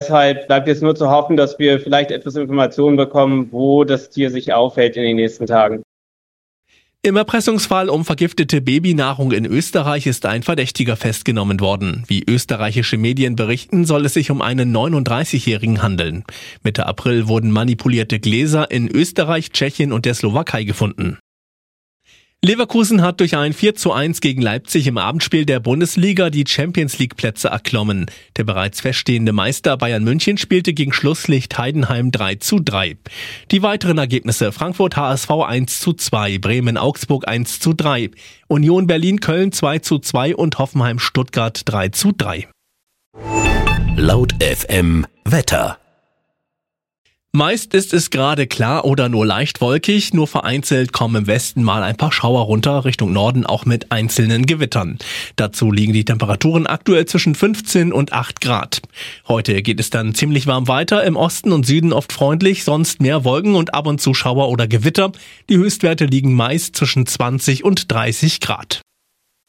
deshalb bleibt jetzt nur zu hoffen, dass wir vielleicht etwas Informationen bekommen, wo das Tier sich aufhält in den nächsten Tagen. Im Erpressungsfall um vergiftete Babynahrung in Österreich ist ein Verdächtiger festgenommen worden. Wie österreichische Medien berichten, soll es sich um einen 39-Jährigen handeln. Mitte April wurden manipulierte Gläser in Österreich, Tschechien und der Slowakei gefunden. Leverkusen hat durch ein 4:1 gegen Leipzig im Abendspiel der Bundesliga die Champions-League-Plätze erklommen. Der bereits feststehende Meister Bayern München spielte gegen Schlusslicht Heidenheim 3:3. Die weiteren Ergebnisse: Frankfurt HSV 1:2, Bremen Augsburg 1:3, Union Berlin Köln 2:2 und Hoffenheim Stuttgart 3:3. Laut FM Wetter. Meist ist es gerade klar oder nur leicht wolkig, nur vereinzelt kommen im Westen mal ein paar Schauer runter, Richtung Norden auch mit einzelnen Gewittern. Dazu liegen die Temperaturen aktuell zwischen 15 und 8 Grad. Heute geht es dann ziemlich warm weiter, im Osten und Süden oft freundlich, sonst mehr Wolken und ab und zu Schauer oder Gewitter. Die Höchstwerte liegen meist zwischen 20 und 30 Grad.